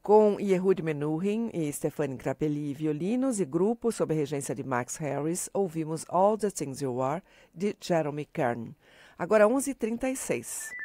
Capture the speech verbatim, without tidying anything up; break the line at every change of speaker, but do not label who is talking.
Com Yehud Menuhin e Stefani Grappelli, violinos e grupo sob a regência de Max Harris, ouvimos All the Things You Are, de Jeremy Kern. Agora onze e trinta e seis.